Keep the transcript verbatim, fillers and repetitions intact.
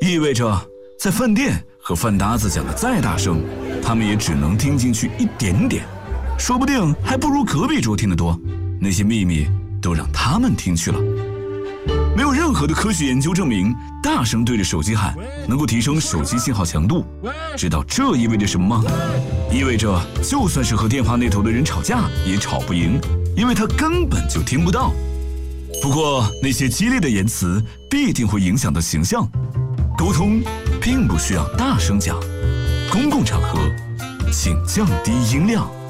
意味着在饭店和饭搭子讲的再大声，他们也只能听进去一点点，说不定还不如隔壁桌听得多。那些秘密都让他们听去了。没有任何的科学研究证明大声对着手机喊能够提升手机信号强度。知道这意味着什么吗？意味着就算是和电话那头的人吵架也吵不赢，因为他根本就听不到。不过那些激烈的言辞必定会影响到形象。沟通并不需要大声讲，公共场合请降低音量。